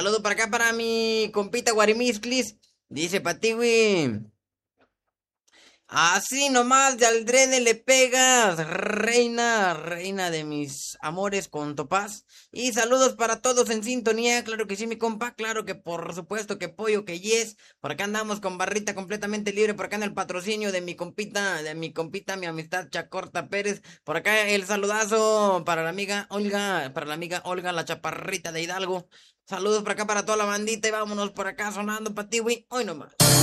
Saludo para acá para mi compita Guarimisclis. Dice para ti, güey. Así nomás de Aldrene le pegas, reina, reina de mis amores con Topaz. Y saludos para todos en sintonía, claro que sí, mi compa, claro que por supuesto que pollo, que yes. Por acá andamos con barrita completamente libre, por acá en el patrocinio de mi compita, mi amistad Chacorta Pérez. Por acá el saludazo para la amiga Olga, la chaparrita de Hidalgo. Saludos por acá para toda la bandita y vámonos por acá sonando para ti, güey, hoy nomás.